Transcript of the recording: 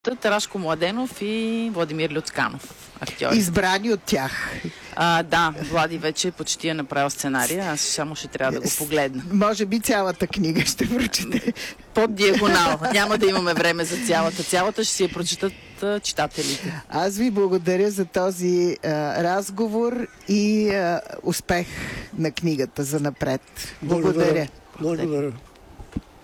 Рашко Младенов и Владимир Люцканов, актьори. Избрани от тях. Да, Влади вече почти е направил сценария, аз само ще трябва да го погледна. Може би цялата книга ще прочете. Под диагонал. Няма да имаме време за цялата. Цялата ще си я прочитат читателите. Аз ви благодаря за този разговор и успех на книгата за напред. Благодаря. Благодаря.